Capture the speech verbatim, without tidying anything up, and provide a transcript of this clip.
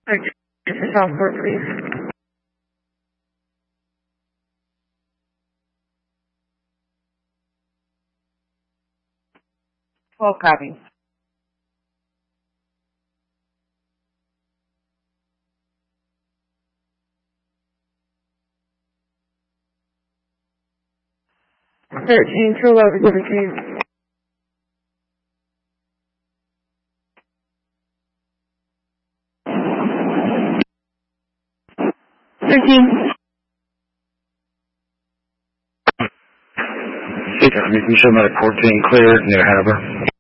Okay, this is Southport, please. twelve copy. thirteen to eleven seventeen. thirteen. You show them at fourteen cleared near Harbor.